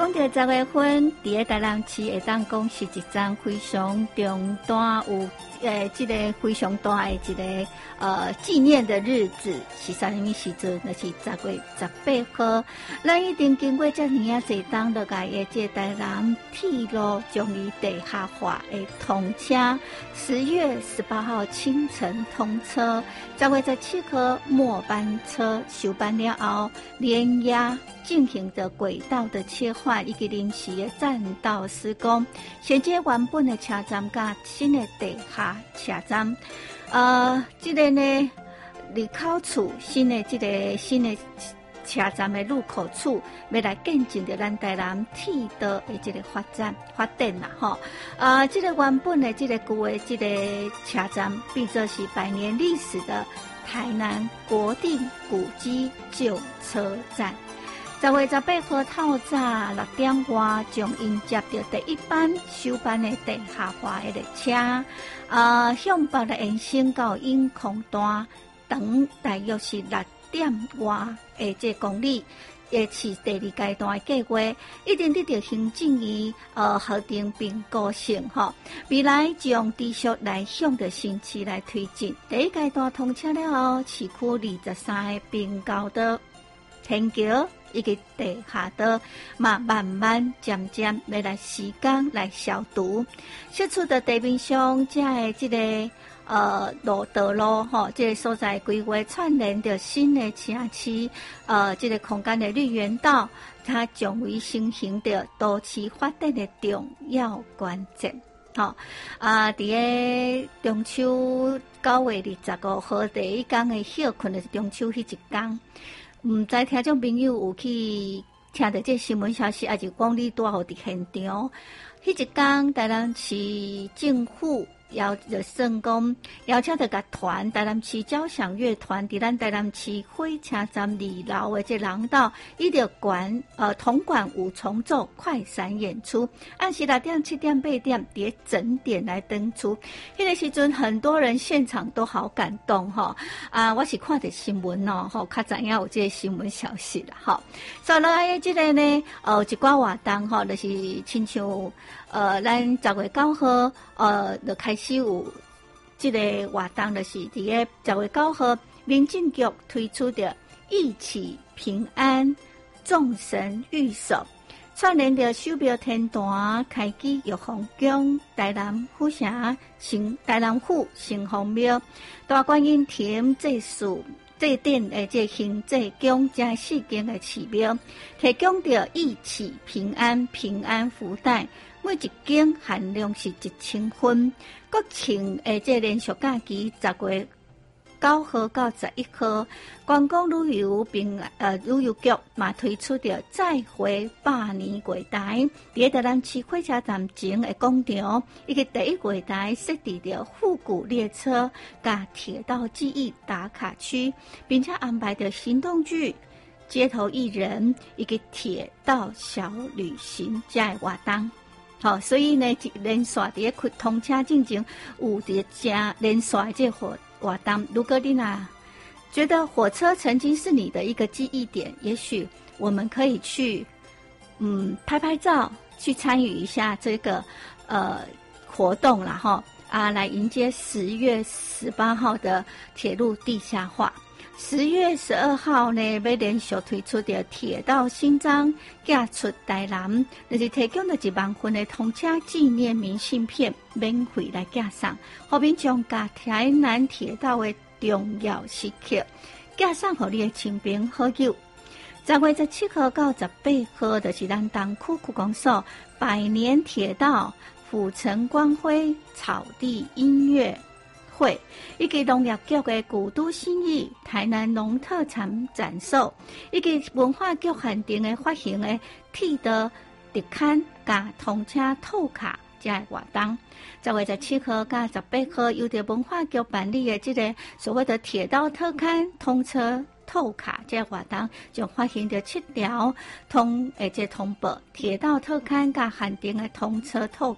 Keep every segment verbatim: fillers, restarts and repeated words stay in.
讲到十月份，伫个台南市会当讲是一桩非常重大有诶，即、这个非常大的一个呃纪念的日子，是啥物时阵？那是十月十八号。咱一定经过遮尔啊侪当落来的这台南铁路将伊地下化的通车，十月十八号清晨通车，十月十七号末班车收班了后，连夜进行着轨道的切换以及临时的站道施工，衔接原本的车站甲新的地下车站。呃，这个呢，入口处新的这个新的车站的入口处，要来见证着咱台南铁道的这个发展发展啦，吼。呃，这个原本的这个旧的这个车站，变作是百年历史的台南国定古迹旧车站。十月十八号透早六点外，将迎接到第一班首班的地下化的列车，呃，向北来延伸到永康段，长大约是六点外的这公里，也是第二阶段的计划，一定得到行政院呃核定并高兴吼。未来将持续来向着新市来推进。第一阶段通车了后，市区二十三个并交道、天桥。一个地下道嘛，慢慢渐渐要来施工来消毒，释出的地面上这的这个呃路道路吼，这个所在规划串联着新的城市，呃，这个空间的绿园道，它将为新型的都市发展的重要关键。好、哦、啊，伫个中秋九月二十五号第一天的休困的中秋迄一天。唔知聽眾朋友有去聽到這新聞消息，還是講你拄好佇現場？迄一天，台南市政府邀就算講邀請着個團，台南市交響樂團佇咱台南市火車站二樓的這廊道，伊就管呃銅管五重奏快閃演出，按時六點、七點、八點疊整點來登出。迄個時陣，很多人現場都好感動吼啊！我是看着新聞哦，吼，較知影有這個新聞消息啦，吼。所以來這個呢，呃，一寡活動吼，就是親像呃，咱十月九號呃就開始有這個活動，就是佇個十月九號，民政局推出的一起平安眾神御守，串聯着手錶天壇、開基玉皇宮、台南府城、新台南府城隍廟、大觀音亭、祭祀祭典的這行祭宮加四間的寺廟，提供着一起平安平安福袋。每一間限量是一千分，國慶誒，即連續假期十月九號到十一號，觀光旅遊並呃旅遊局嘛推出着再回百年櫃台，喺台南市火車站前嘅廣場，以及第一櫃台設置着復古列車加鐵道記憶打卡區，並且安排着行動劇、街頭藝人以及鐵道小旅行這嘅活動。好、哦，所以呢，連續佇個通車進前，有佇正連續這活活動。如果你呐覺得火車曾經是你的一個記憶點，也許我們可以去嗯拍拍照，去參與一下這個呃活動啦，哈啊，來迎接十月十八號的鐵路地下化。十月十二號呢，要連續推出的鐵道新章寄出台南，就是提供了一萬份的通車紀念明信片，免費來寄送，後面將甲台南鐵道的重要時刻寄送給你的親朋好友。十月十七號到十八號，就是咱東區區公所百年鐵道府城光輝草地音樂會以及農業局的古都新意台南農特產展售，以及文化局限定的發行的鐵道特刊加通車套卡這個活動。十月十七號到十八號，由着文化局辦理的這個所謂的鐵道特刊通車套卡這個活動，就發行着七條通誒這通報鐵道特刊加限定的通車套卡。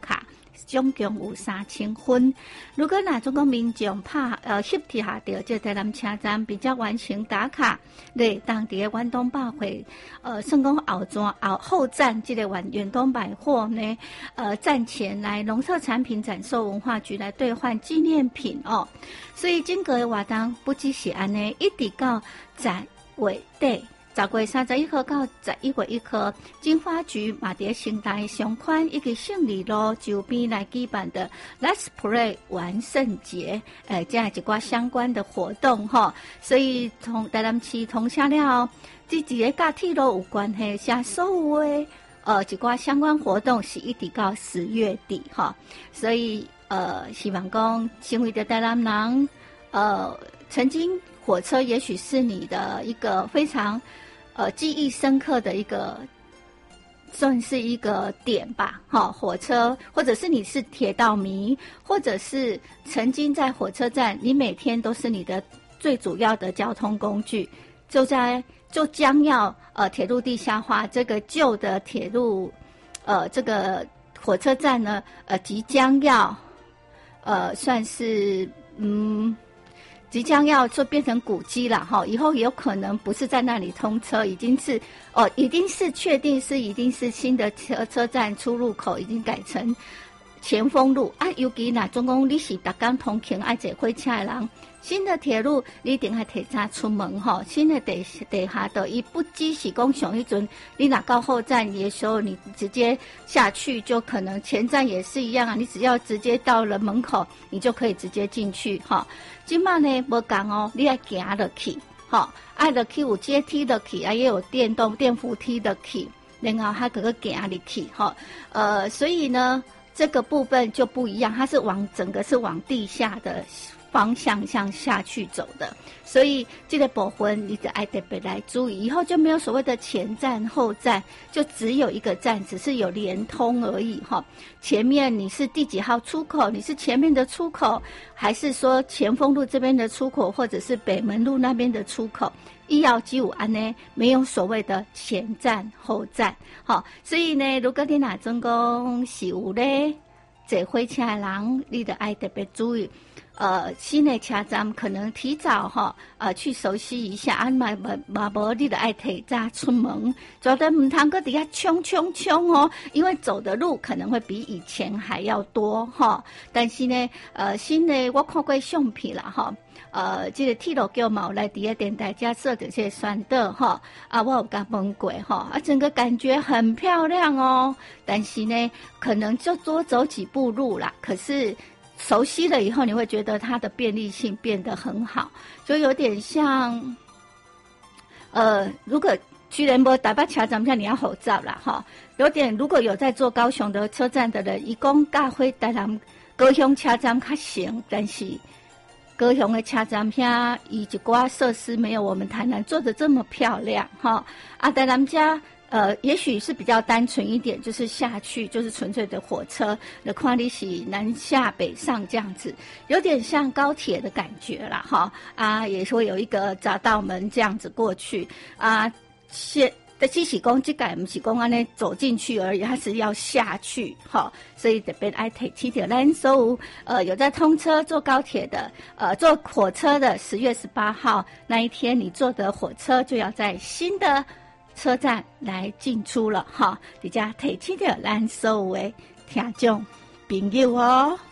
总共有三千分。如果哪种个民众拍呃翕贴下到这台南车站比较完成打卡，对当地的远东百货，呃，算讲后站后后站这个远远东百货呢，呃，站前来农特产品展售文化局来兑换纪念品哦。所以整个的活动不只是安尼，一直到十月底。十月三十一号到十一月一号，经发局马迭新台上宽以及胜利路周边来举办的 Let's Play 万圣节，呃，这样一挂相关的活动哈。所以从台南市通车了，这几个甲铁路有关系，下所有的呃一挂相关活动是一直到十月底哈。所以呃，希望讲成为的台南人，呃，曾经火车也许是你的一个非常。呃，记忆深刻的一个，算是一个点吧，哈，火车，或者是你是铁道迷，或者是曾经在火车站，你每天都是你的最主要的交通工具，就在就将要呃铁路地下化，这个旧的铁路，呃，这个火车站呢，呃，即将要，呃，算是嗯。即将要就变成古迹了哈，以后也有可能不是在那里通车，已经是哦，已经是确定是已经是新的车车站出入口已经改成前锋路啊。尤其那总共你是逐天通勤爱坐火车的人，新的铁路你一定要提早出门哈。新的地地下道，伊不只是讲上一阵，你哪到后站的时候，你直接下去就可能前站也是一样啊，你只要直接到了门口，你就可以直接进去哈。今嘛呢无讲哦，你要行落去，哈，爱落去有阶梯落去，啊也有电动电扶梯落去，然后还可个行入去，哈，呃，所以呢，这个部分就不一样，它是往整个是往地下的方向向下去走的，所以这个部分你得爱特别来注意，以后就没有所谓的前站后站，就只有一个站，只是有连通而已哈。前面你是第几号出口？你是前面的出口，还是说前锋路这边的出口，或者是北门路那边的出口？医药机五安呢，没有所谓的前站后站，好，所以呢，如果你哪总共是有咧坐火车的人，你得爱特别注意。呃，新的车站可能提早哈，呃，去熟悉一下，安嘛嘛嘛无你得爱提早出门，走得唔通搁底下冲冲冲哦，因为走的路可能会比以前还要多哈。但是呢，呃，新的我看过相片啦哈，呃，这个铁路叫嘛有来底下电台加设这些宣导哈，啊，我有甲问过哈，啊，整个感觉很漂亮哦，但是呢，可能就多走几步路啦，可是。熟悉了以后，你会觉得它的便利性变得很好，就有点像，呃，如果居然无台北车站像你要口罩啦哈，有点如果有在坐高雄的车站的人，伊讲甲会台南高雄车站较行，但是高雄的车站遐伊一寡设施没有我们台南做的这么漂亮哈，啊，台南家。呃，也许是比较单纯一点，就是下去就是纯粹的火车的看你是南下北上这样子，有点像高铁的感觉啦，哈啊，也说有一个匝道门这样子过去啊，现的只是讲这个不是讲安尼走进去而已，它是要下去哈，所以特别爱提起的咱所有呃有在通车坐高铁的呃坐火车的，十月十八号那一天你坐的火车就要在新的。车站来进出了哈，大家提起的咱所有的听众朋友哦。